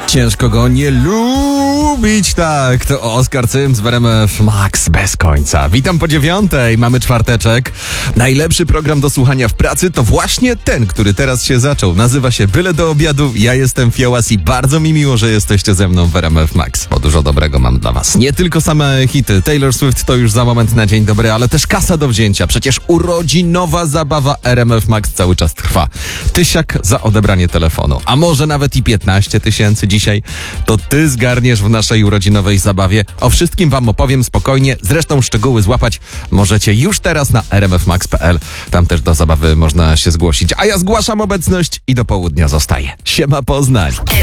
Ciężko go nie lubić, tak. To Oskar Cyms w RMF Max bez końca. Witam po 9:00, mamy czwarteczek. Najlepszy program do słuchania w pracy to właśnie ten, który teraz się zaczął. Nazywa się Byle do obiadu. Ja jestem Fiołas i bardzo mi miło, że jesteście ze mną w RMF Max. Bo dużo dobrego mam dla was. Nie tylko same hity. Taylor Swift to już za moment na dzień dobry, ale też kasa do wzięcia. Przecież urodzinowa zabawa RMF Max cały czas trwa. Tysiak za odebranie telefonu. A może nawet i 15 tysięcy dzisiaj. To ty zgarniesz w naszej urodzinowej zabawie. O wszystkim wam opowiem spokojnie. Zresztą szczegóły złapać możecie już teraz na rmfmax.pl. Tam też do zabawy można się zgłosić. A ja zgłaszam obecność i do południa zostaję. Siema Poznań.